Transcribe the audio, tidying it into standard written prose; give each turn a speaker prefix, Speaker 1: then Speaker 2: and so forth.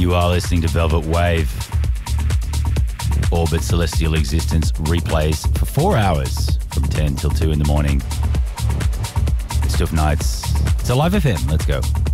Speaker 1: You are listening to Velvet Wave. Orbit Celestial Existence replays for 4 hours from 10 till 2 in the morning. Stuff Nights. It's a Live FM. Let's go.